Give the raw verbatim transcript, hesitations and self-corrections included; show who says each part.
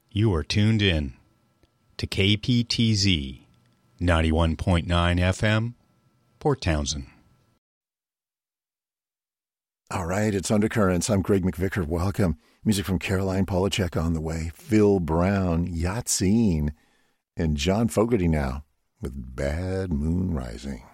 Speaker 1: You are tuned in to K P T Z ninety-one point nine F M, Port Townsend.
Speaker 2: All right, it's Undercurrents. I'm Greg McVicker. Welcome. Music from Caroline Polachek on the way. Phil Brown, Yatsine, and John Fogerty now with Bad Moon Rising.